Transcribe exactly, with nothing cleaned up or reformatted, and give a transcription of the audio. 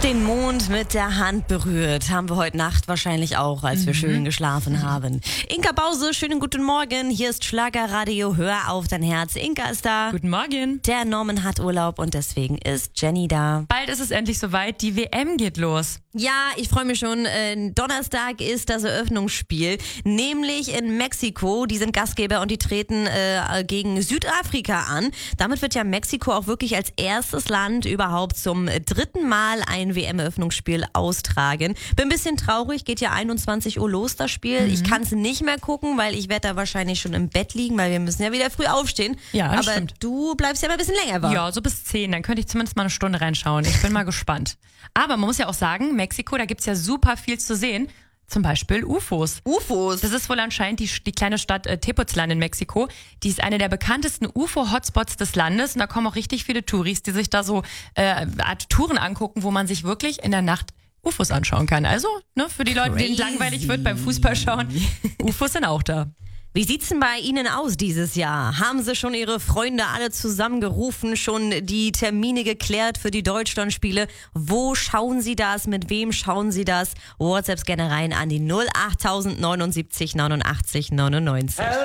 Den Mond mit der Hand berührt. Haben wir heute Nacht wahrscheinlich auch, als wir mhm. schön geschlafen mhm. haben. Inka Bause, schönen guten Morgen. Hier ist Schlagerradio. Hör auf dein Herz. Inka ist da. Guten Morgen. Der Norman hat Urlaub und deswegen ist Jenny da. Bald ist es endlich soweit. Die W M geht los. Ja, ich freue mich schon. Äh, Donnerstag ist das Eröffnungsspiel, nämlich in Mexiko. Die sind Gastgeber und die treten äh, gegen Südafrika an. Damit wird ja Mexiko auch wirklich als erstes Land überhaupt zum dritten Mal ein W M-Eröffnungsspiel austragen. Bin ein bisschen traurig, geht ja einundzwanzig Uhr los, das Spiel. Mhm. Ich kann es nicht mehr gucken, weil ich werde da wahrscheinlich schon im Bett liegen, weil wir müssen ja wieder früh aufstehen. Ja, das Aber stimmt. Du bleibst ja mal ein bisschen länger wach. Ja, so bis zehn, dann könnte ich zumindest mal eine Stunde reinschauen. Ich bin mal gespannt. Aber man muss ja auch sagen, Mexiko, da gibt's ja super viel zu sehen. Zum Beispiel U F Os. U F Os? Das ist wohl anscheinend die, die kleine Stadt äh, Tepoztlán in Mexiko. Die ist eine der bekanntesten U F O-Hotspots des Landes. Und da kommen auch richtig viele Touris, die sich da so äh, Art Touren angucken, wo man sich wirklich in der Nacht U F Os anschauen kann. Also, ne, für die Leute, denen langweilig wird beim Fußball schauen, U F Os sind auch da. Wie sieht's denn bei Ihnen aus dieses Jahr? Haben Sie schon Ihre Freunde alle zusammengerufen, schon die Termine geklärt für die Deutschlandspiele? Wo schauen Sie das? Mit wem schauen Sie das? WhatsApps gerne rein an die null acht neunundsiebzig neunundachtzig neunundneunzig.